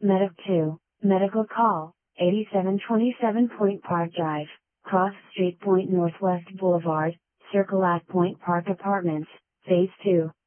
Medic 2, Medical Call, 8727 Point Park Drive, Cross Street Point Northwest Boulevard, Circle at Point Park Apartments, Phase 2.